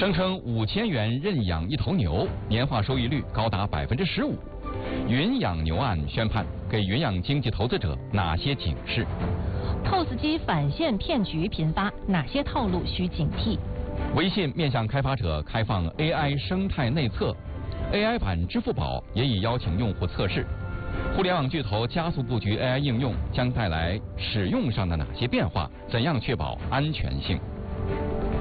声称5000元认养一头牛，年化收益率高达15%。云养牛案宣判，给云养经济投资者哪些警示 ？POS 机返现骗局频发，哪些套路需警惕？ 微信面向开发者开放 AI 生态内测 ，AI 版支付宝也已邀请用户测试。互联网巨头加速布局 AI 应用，将带来使用上的哪些变化？怎样确保安全性？